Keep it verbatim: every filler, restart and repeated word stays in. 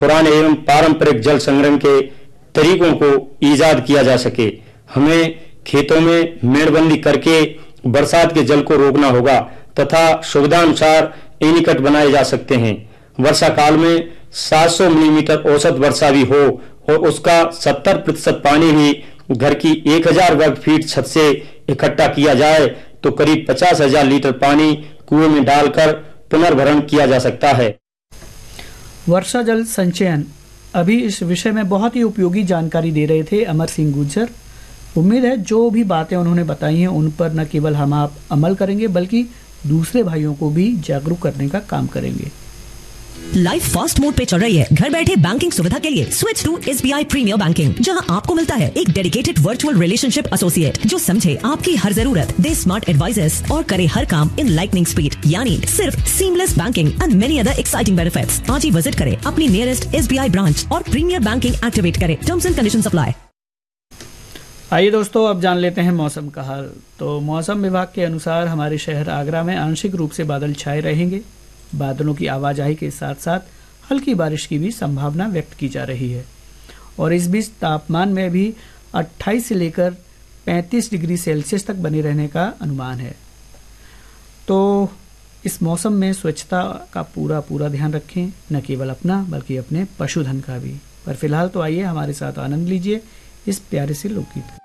पुराने एवं पारंपरिक जल संग्रहण के तरीकों को ईजाद किया जा सके। हमें खेतों में मेड़बंदी करके बरसात के जल को रोकना होगा तथा सुविधानुसार एनीकट बनाए जा सकते हैं। वर्षा काल में सात सौ मिलीमीटर औसत वर्षा भी हो और उसका सत्तर प्रतिशत पानी भी घर की एक हजार वर्ग फीट छत से इकट्ठा किया जाए तो करीब पचास हजार लीटर पानी कुएं में डालकर पुनर्भरण किया जा सकता है। वर्षा जल संचयन, अभी इस विषय में बहुत ही उपयोगी जानकारी दे रहे थे अमर सिंह गुर्जर। उम्मीद है जो भी बातें उन्होंने बताई हैं उन पर न केवल हम आप अमल करेंगे बल्कि दूसरे भाइयों को भी जागरूक करने का काम करेंगे। लाइफ फास्ट मोड पे चल रही है। घर बैठे बैंकिंग सुविधा के लिए switch to SBI premiere banking, जहां आपको मिलता है एक डेडिकेटेड वर्चुअल रिलेशनशिप एसोसिएट जो समझे आपकी हर जरूरत, दे स्मार्ट एडवाइजेस और करे हर काम इन लाइटनिंग स्पीड, यानी सिर्फ seamless banking and many other exciting benefits. आज ही विजिट करें अपनी नियरेस्ट एसबीआई ब्रांच और प्रीमियर बैंकिंग एक्टिवेट करें। Terms and conditions apply. आइए दोस्तों, अब जान लेते हैं मौसम का हाल। तो मौसम विभाग के अनुसार हमारे शहर आगरा में आंशिक रूप से बादल छाए रहेंगे। बादलों की आवाजाही के साथ साथ हल्की बारिश की भी संभावना व्यक्त की जा रही है और इस बीच तापमान में भी अट्ठाईस से लेकर पैंतीस डिग्री सेल्सियस तक बने रहने का अनुमान है। तो इस मौसम में स्वच्छता का पूरा पूरा ध्यान रखें, न केवल अपना बल्कि अपने पशुधन का भी। पर फिलहाल तो आइए हमारे साथ आनंद लीजिए इस प्यारे से लोकगीत का।